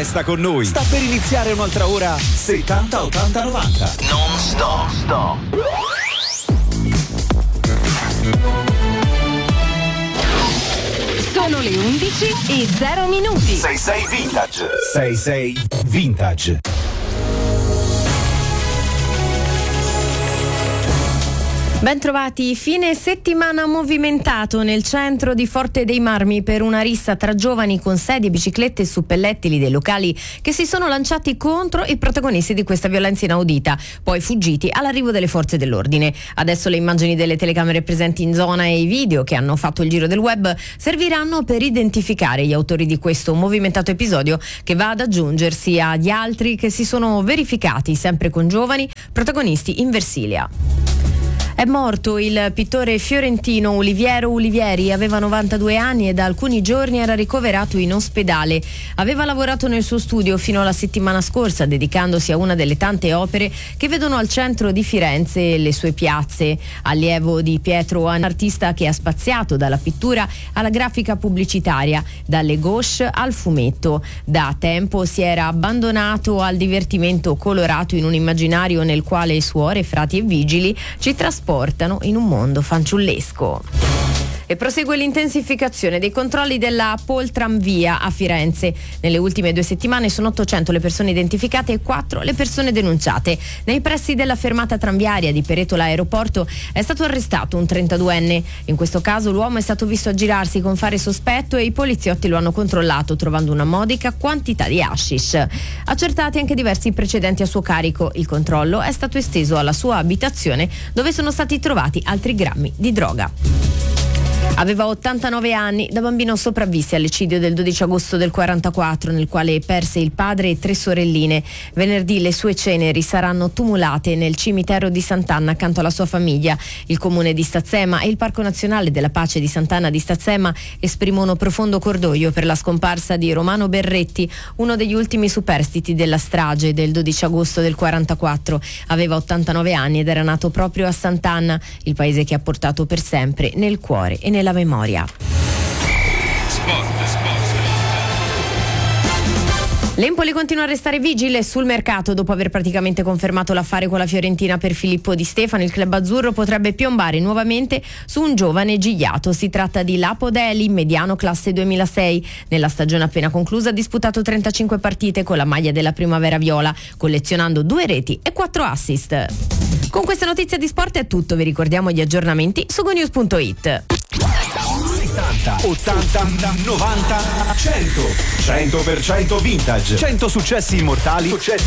Resta con noi. Sta per iniziare un'altra ora 70 80 90. Non stop. Sono le 11:00. 66 Vintage. 66 Vintage. Bentrovati, fine settimana movimentato nel centro di Forte dei Marmi per una rissa tra giovani con sedie, biciclette e suppellettili dei locali che si sono lanciati contro i protagonisti di questa violenza inaudita, poi fuggiti all'arrivo delle forze dell'ordine. Adesso le immagini delle telecamere presenti in zona e i video che hanno fatto il giro del web serviranno per identificare gli autori di questo movimentato episodio che va ad aggiungersi agli altri che si sono verificati sempre con giovani protagonisti in Versilia. È morto il pittore fiorentino Oliviero Ulivieri, aveva 92 anni e da alcuni giorni era ricoverato in ospedale. Aveva lavorato nel suo studio fino alla settimana scorsa, dedicandosi a una delle tante opere che vedono al centro di Firenze le sue piazze. Allievo di Pietro, un artista che ha spaziato dalla pittura alla grafica pubblicitaria, dalle gouache al fumetto. Da tempo si era abbandonato al divertimento colorato in un immaginario nel quale suore, frati e vigili ci trasportano in un mondo fanciullesco. E prosegue l'intensificazione dei controlli della Poltramvia a Firenze. Nelle ultime 2 settimane sono 800 le persone identificate e 4 le persone denunciate. Nei pressi della fermata tranviaria di Peretola Aeroporto è stato arrestato un 32enne. In questo caso l'uomo è stato visto aggirarsi con fare sospetto e i poliziotti lo hanno controllato trovando una modica quantità di hashish. Accertati anche diversi precedenti a suo carico. Il controllo è stato esteso alla sua abitazione dove sono stati trovati altri grammi di droga. Aveva 89 anni, da bambino sopravvisse all'eccidio del 12 agosto del 44 nel quale perse il padre e 3 sorelline. Venerdì le sue ceneri saranno tumulate nel cimitero di Sant'Anna accanto alla sua famiglia. Il comune di Stazzema e il Parco Nazionale della Pace di Sant'Anna di Stazzema esprimono profondo cordoglio per la scomparsa di Romano Berretti, uno degli ultimi superstiti della strage del 12 agosto del 44. Aveva 89 anni ed era nato proprio a Sant'Anna, il paese che ha portato per sempre nel cuore e nella memoria. Sport. L'Empoli continua a restare vigile sul mercato dopo aver praticamente confermato l'affare con la Fiorentina per Filippo Di Stefano. Il club azzurro potrebbe piombare nuovamente su un giovane gigliato. Si tratta di Lapo Deli, mediano classe 2006. Nella stagione appena conclusa ha disputato 35 partite con la maglia della Primavera Viola, collezionando 2 reti e 4 assist. Con questa notizia di sport è tutto. Vi ricordiamo gli aggiornamenti su gonews.it. 70, 80, 90, 100. 100% vintage. 100 successi immortali.